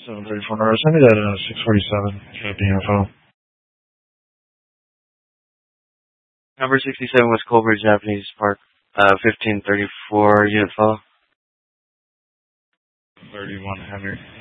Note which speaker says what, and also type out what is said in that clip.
Speaker 1: 734 North. Send me that 647 the info.
Speaker 2: Number 67 West Colbert, Japanese Park, 1534, unit follow.
Speaker 1: 31 Henry.